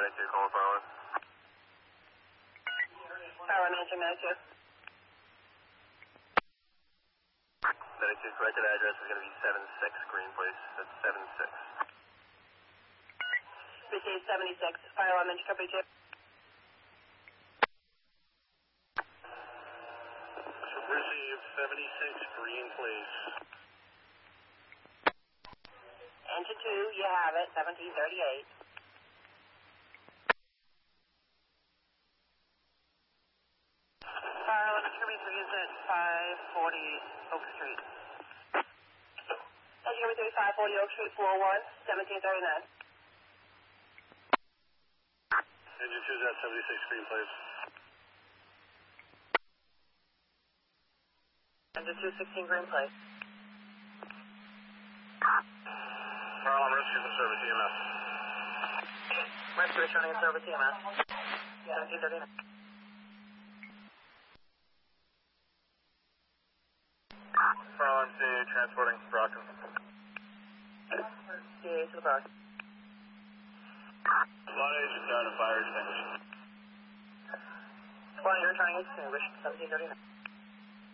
72, call Farland. Farland, answer 92. 72, corrected address is going to be 76 Green Place. That's 76. Received 76. Fire alarm engine company 2. Received 76 Green Place. Engine 2, you have it, 1738. Fire alarm engine company 3 is at 540 Oak Street. Engine company 3, 540 Oak Street, 401, 1739. Engine 2 is at 76 Green Place. Engine 2, 16 Green Place. Fire alarm rescue from service EMS. Rescue returning in service EMS. 1739. Fire alarm C, transporting Brockton. CA to the bar. Lot agent down and fire extinguished. Squad, you're returning extinguished, 1739.